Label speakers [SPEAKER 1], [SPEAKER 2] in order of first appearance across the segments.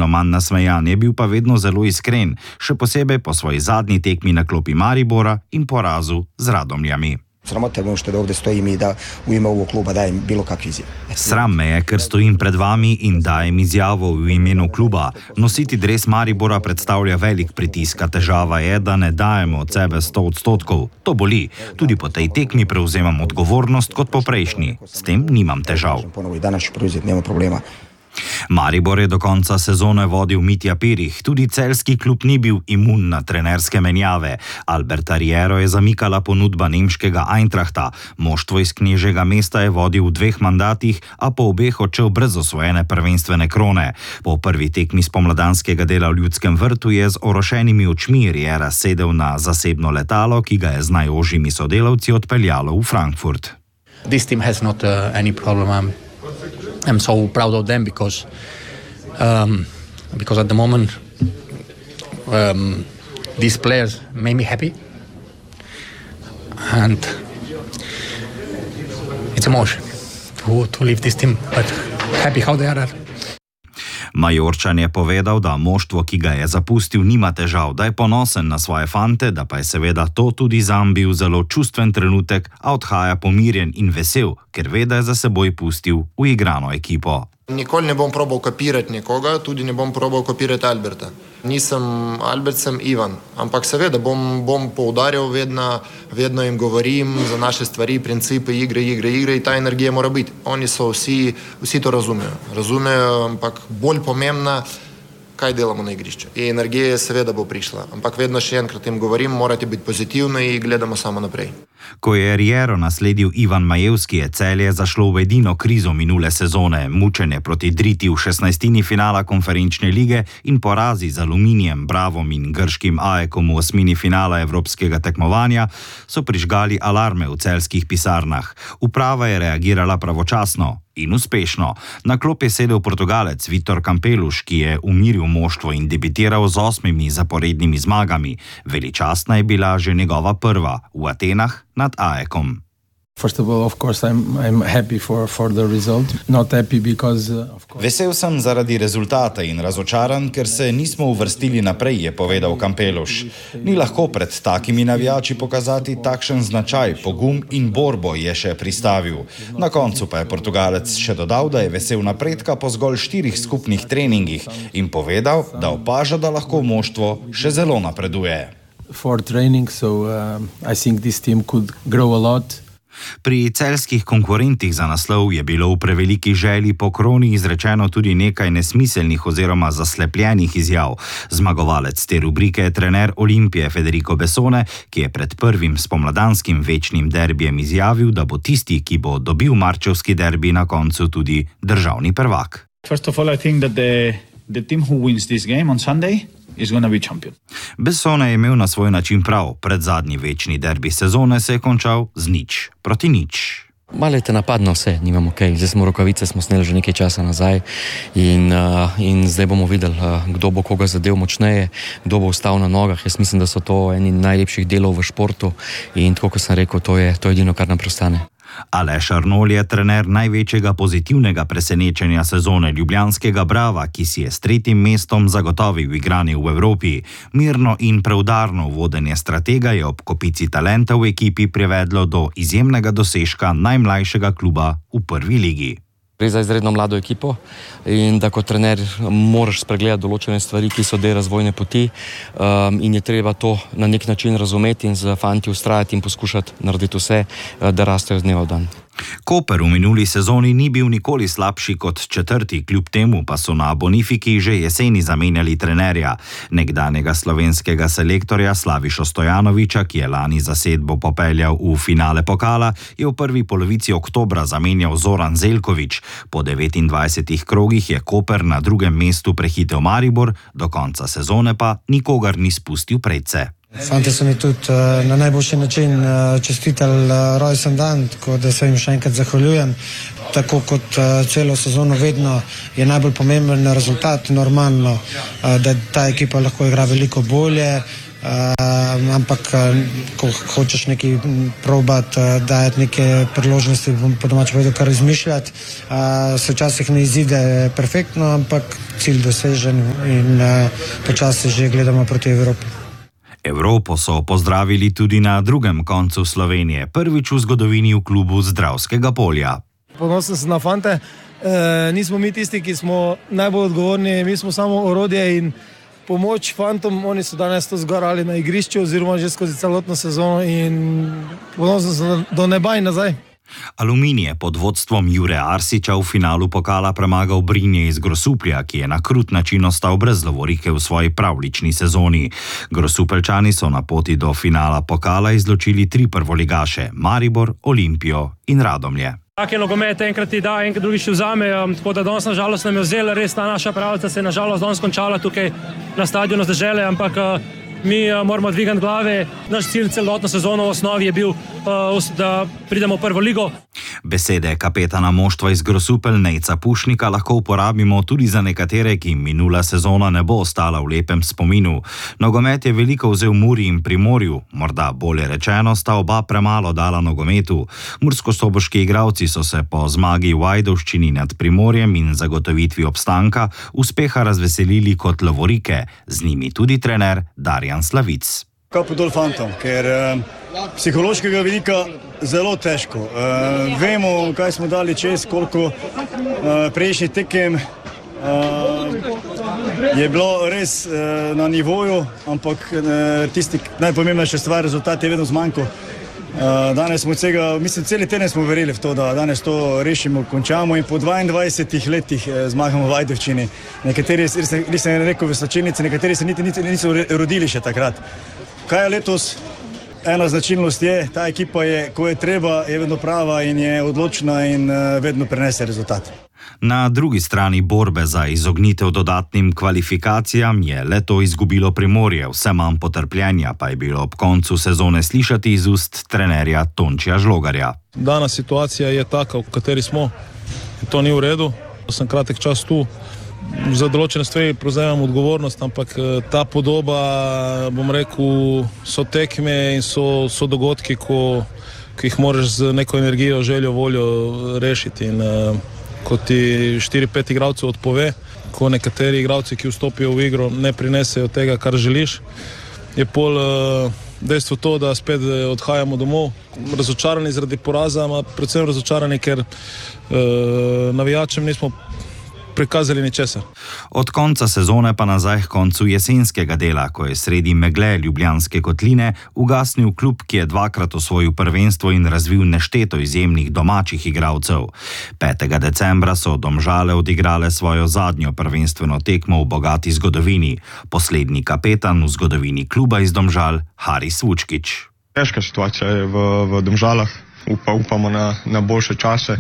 [SPEAKER 1] značilno manj nasmejan, je bil pa vedno zelo iskren, še posebej po svoji zadnji tekmi na klopi Maribora in porazu z Radomljami.
[SPEAKER 2] Sramota je što da ovdje stojim i da u ime ovog kluba dajem bilo kakve izjave.
[SPEAKER 1] Sram me je, ker stojim pred vami in dajem izjavo v imenu kluba. Nositi dres Maribora predstavlja velik pritisk, a težava je, da ne dajemo od sebe 100%. To boli. Tudi po tej tekmi prevzemam odgovornost kot po prejšnji. S tem nimam težav. Maribor je do konca sezone vodil Mitja Pirih, tudi celjski klub ni bil imun na trenerske menjave. Alberta Riero je zamikala ponudba nemškega Eintrachta, moštvo iz Knežjega mesta je vodil v 2 mandatih, a po obeh odšel brez osvojene prvenstvene krone. Po prvi tekmi spomladanskega dela v Ljudskem vrtu je z orošenimi očmi Riera sedel na zasebno letalo, ki ga je z najožjimi sodelavci odpeljalo v Frankfurt.
[SPEAKER 3] This team has not any problem. I'm so proud of them because at the moment these players make me happy and it's emotion to leave this team, but happy how they are.
[SPEAKER 1] Majorčan je povedal, da moštvo, ki ga je zapustil, nima težav, da je ponosen na svoje fante, da pa je seveda to tudi zanj bil zelo čustven trenutek, a odhaja pomirjen in vesel, ker ve, da je za seboj pustil uigrano ekipo.
[SPEAKER 4] Nikoli ne bom probal kopirati nekoga, tudi ne bom probal kopirati Alberta. Nisem Albert, sem Ivan, ampak seveda bom poudarjal vedno jim govorim za naše stvari, principe, igre in ta energija mora biti. Oni so vsi to razumejo, ampak bolj pomembna, kaj delamo na igrišču. In energija seveda bo prišla, ampak vedno še enkrat jim govorim, morate biti pozitivni in gledamo samo naprej.
[SPEAKER 1] Ko je Riero nasledil Ivan Majevski, je Celje zašlo v edino krizo minule sezone, mučenje proti Driti v 16. finala konferenčne lige in porazi z Aluminijem, Bravom in grškim AEK-om v 8. finala evropskega tekmovanja so prižgali alarme v celjskih pisarnah. Uprava je reagirala pravočasno in uspešno. Na klop je sedel Portugalec Vitor Campeluš, ki je umiril moštvo in debitiral z 8 zaporednimi zmagami. Veličastna je bila že njegova prva v Atenah nad AEK-om.
[SPEAKER 5] First of all, of course, I'm happy for the result. Not happy because of course.
[SPEAKER 6] Vesel sem zaradi rezultata in razočaran, ker se nismo uvrstili naprej, je povedal Campeluš. Ni lahko pred takimi navijači pokazati takšen značaj, pogum in borbo, je še pristavil. Na koncu pa je Portugalec še dodal, da je vesel napredka po zgolj 4 skupnih treningih in povedal, da opaža, da lahko moštvo še zelo napreduje.
[SPEAKER 5] For training, so I think this team could grow a lot.
[SPEAKER 1] Pri celjskih konkurentih za naslov je bilo v preveliki želji po kroni izrečeno tudi nekaj nesmiselnih oziroma zaslepljenih izjav. Zmagovalec te rubrike je trener Olimpije Federico Bessone, ki je pred prvim spomladanskim večnim derbijem izjavil, da bo tisti, ki bo dobil marčevski derbi, na koncu tudi državni prvak.
[SPEAKER 7] First of all, I think that the team who wins this game on Sunday is going to be champion.
[SPEAKER 1] Bessone je imel na svoj način prav. Predzadnji večni derbi sezone se je končal z 0-0.
[SPEAKER 8] Malo je te napadno vse, nimamo kaj. Zdaj smo rokavice, smo sneli že nekaj časa nazaj in zdaj bomo videli, kdo bo koga zadev močneje, kdo bo ostal na nogah. Jaz mislim, da so to eni najlepših delov v športu in tako, kot sem rekel, to je edino, kar nam preostane.
[SPEAKER 1] Aleš Arnol je trener največjega pozitivnega presenečenja sezone ljubljanskega Brava, ki si je s 3. mestom zagotovil igranje v Evropi. Mirno in preudarno vodenje stratega je ob kopici talenta v ekipi privedlo do izjemnega dosežka najmlajšega kluba v prvi ligi.
[SPEAKER 8] Gre za izredno mlado ekipo in da kot trener moraš spregledati določene stvari, ki so del razvojne poti in je treba to na nek način razumeti in z fanti ustrajati in poskušati narediti vse, da rastejo z dneva v dan.
[SPEAKER 1] Koper v minuli sezoni ni bil nikoli slabši kot 4., kljub temu pa so na Bonifiki že jeseni zamenjali trenerja. Nekdanjega slovenskega selektorja Slavišo Stojanoviča, ki je lani zasedbo popeljal v finale pokala, je v prvi polovici oktobra zamenjal Zoran Zeljković. Po 29 krogih je Koper na 2. mestu prehitel Maribor, do konca sezone pa nikogar ni spustil predse.
[SPEAKER 9] Fante so mi tudi na najboljši način čestitali rojsten dan, tako da se jim še enkrat zahvaljujem. Tako kot celo sezono vedno je najbolj pomemben rezultat, normalno, da ta ekipa lahko igra veliko bolje. ampak ko hočeš nekaj probati, dajati neke priložnosti, bom po domače povedal, kar izmišljati, se včasih ne izide perfektno, ampak cilj dosežen in počasi že gledamo proti Evropi.
[SPEAKER 1] Evropo so pozdravili tudi na drugem koncu Slovenije, prvič v zgodovini v klubu Zdravskega polja.
[SPEAKER 10] Ponosen sem na fante, nismo mi tisti, ki smo najbolj odgovorni, mi smo samo orodje in pomoč fantom, oni so danes to zgorali na igrišču oziroma že skozi celotno sezono in ponosen sem do neba in nazaj.
[SPEAKER 1] Aluminij je pod vodstvom Jure Arsiča v finalu pokala premagal Brinje iz Grosuplja, ki je na krut način ostal brez lovorike v svoji pravlični sezoni. Grosupeljčani so na poti do finala pokala izločili 3 prvoligaše: Maribor, Olimpijo in Radomlje.
[SPEAKER 11] Tak je nogomet, enkrat ti da, enkrat drugi še vzame, tako da danes nažalost nam je vzela res ta naša pravljica, se je nažalost danes končala tukaj na stadionu z Dežele, ampak mi moramo dvigati glave. Naš cilj celotno sezono v osnovi je bil, da pridemo v prvo ligo.
[SPEAKER 1] Besede kapetana moštva iz Grosuplja Nejca Pušnika lahko uporabimo tudi za nekatere, ki minula sezona ne bo ostala v lepem spominu. Nogomet je veliko vzel Muri in Primorju, morda bolje rečeno sta oba premalo dala nogometu. Murskosoboški igralci so se po zmagi v Ajdovščini nad Primorjem in zagotovitvi obstanka uspeha razveselili kot lovorike, z njimi tudi trener Darjan Slavic.
[SPEAKER 12] Kapo dol fantom, ker psihološkega vidika zelo težko. Vemo, kaj smo dali čez, koliko prejšnjih tekem je bilo res na nivoju, ampak tisti najpomembnejša stvar, rezultat je vedno zmanjko. Danes smo celi teden smo verjeli v to, da danes to rešimo, končamo in po 22 letih zmagamo v Ajdovščini. Nekateri, nisem rekel v slačilnici, nekateri se niso rodili še takrat. Kaj je letos? Ena značilnost je, ta ekipa je, ko je treba, je vedno prava in je odločna in vedno prenese rezultat.
[SPEAKER 1] Na drugi strani borbe za izognitev dodatnim kvalifikacijam je leto izgubilo Primorje, vse manj potrpljenja pa je bilo ob koncu sezone slišati iz ust trenerja Tončija Žlogarja.
[SPEAKER 13] Danes situacija je taka, v kateri smo, in to ni v redu. Sem kratek čas tu, za določene stvari prevzemam odgovornost, ampak ta podoba, bom rekel, so tekme in so dogodki, ki jih moraš z neko energijo, željo, voljo rešiti. In ko ti 4-5 igralcev odpove, ko nekateri igralci, ki vstopijo v igro, ne prinesejo tega, kar želiš, je pol dejstvo to, da spet odhajamo domov, razočarani zaradi poraza, a predvsem razočarani, ker navijačem nismo prikazali ničesar.
[SPEAKER 1] Od konca sezone pa nazaj k koncu jesenskega dela, ko je sredi megle Ljubljanske kotline ugasnil klub, ki je 2-krat osvojil prvenstvo in razvil nešteto izjemnih domačih igralcev. 5. decembra so Domžale odigrale svojo zadnjo prvenstveno tekmo v bogati zgodovini. Poslednji kapetan v zgodovini kluba iz Domžal, Haris Vučkič.
[SPEAKER 14] Težka situacija je v Domžalah, upamo na boljše čase.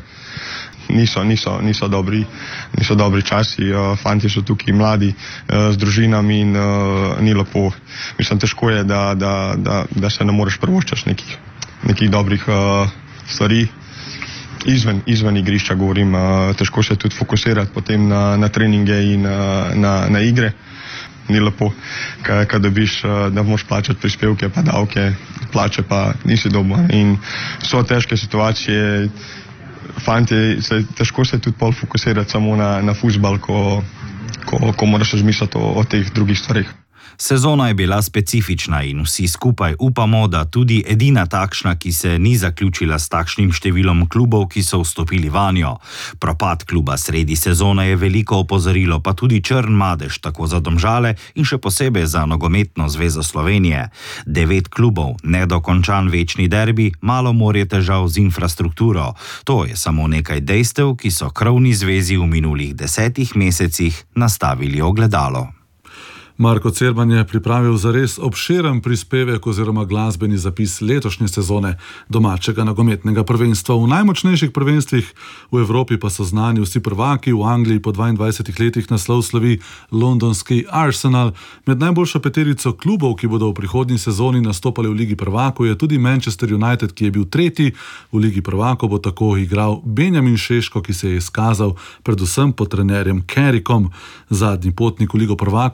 [SPEAKER 14] Niso dobri časi, fanti so tukaj mladi z družinami in ni lepo. Mislim, težko je, da se ne moreš privoščiti nekih dobrih stvari. Izven igrišča govorim, težko se tudi fokusirati potem na treninge in na igre. Ni lepo, kaj dobiš, da moraš plačati prispevke pa davke, plače pa nisi dobil. In so težke situacije. Fanti, težko se tudi pol fokusirati samo na fuzbal, ko moraš razmisliti o teh drugih stvarih.
[SPEAKER 1] Sezona je bila specifična in vsi skupaj upamo, da tudi edina takšna, ki se ni zaključila s takšnim številom klubov, ki so vstopili vanjo. Propad kluba sredi sezone je veliko opozorilo, pa tudi črn madež tako za Domžale in še posebej za Nogometno zvezo Slovenije. 9 klubov, nedokončan večni derbi, malo morje težav z infrastrukturo. To je samo nekaj dejstev, ki so krovni zvezi v minulih 10 mesecih nastavili ogledalo.
[SPEAKER 15] Marko Cerban je pripravil zares obširen prispevek oziroma glasbeni zapis letošnje sezone domačega nogometnega prvenstva. V najmočnejših prvenstvih v Evropi pa so znani vsi prvaki, v Angliji po 22 letih naslov slovi londonski Arsenal. Med najboljšo peterico klubov, ki bodo v prihodnji sezoni nastopali v Ligi prvakov, je tudi Manchester United, ki je bil tretji. V Ligi prvakov bo tako igral Benjamin Šeško, ki se je izkazal predvsem pod trenerjem Carrickom. Zadnji potnik v Ligo prvakov iz Anglije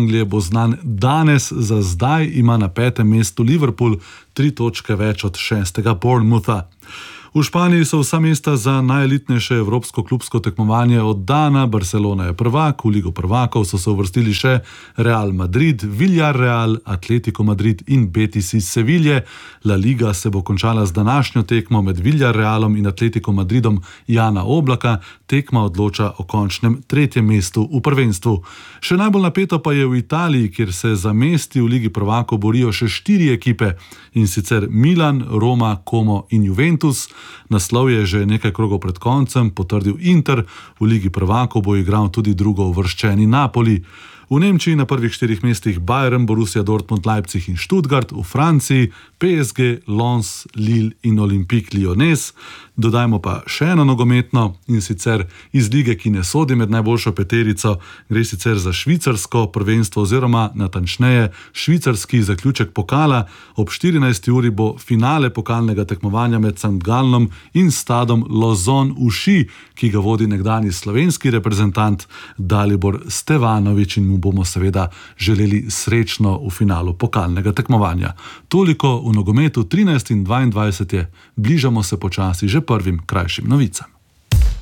[SPEAKER 15] Anglije bo znan danes, za zdaj ima na 5. mestu Liverpool 3 točke več od 6. Bournemoutha. V Španiji so vsa mesta za najelitnejše evropsko klubsko tekmovanje oddana. Barcelona je prvak, v Ligo prvakov so se uvrstili še Real Madrid, Villarreal, Atletico Madrid in Betis iz Seville. La Liga se bo končala z današnjo tekmo med Villarrealom in Atletico Madridom Jana Oblaka. Tekma odloča o končnem 3. mestu v prvenstvu. Še najbolj napeto pa je v Italiji, kjer se za mesti v Ligi prvakov borijo še 4 ekipe, in sicer Milan, Roma, Como in Juventus. Naslov je že nekaj krogov pred koncem potrdil Inter, v Ligi prvakov bo igral tudi drugo uvrščeni Napoli. V Nemčiji na prvih 4 mestih Bayern, Borussia Dortmund, Leipzig in Stuttgart, v Franciji PSG, Lens, Lille in Olympique Lyonnais. Dodajmo pa še eno nogometno, in sicer iz lige, ki ne sodi med najboljšo peterico, gre sicer za švicarsko prvenstvo oziroma natančneje švicarski zaključek pokala. Ob 14. uri bo finale pokalnega tekmovanja med St. Gallom in Stadom Lozon-Uši, ki ga vodi nekdanji slovenski reprezentant Dalibor Stevanović, in mu bomo seveda želeli srečno v finalu pokalnega tekmovanja. Toliko v nogometu. 13 in 22 je, bližamo se počasi že prvim krajšim novicam.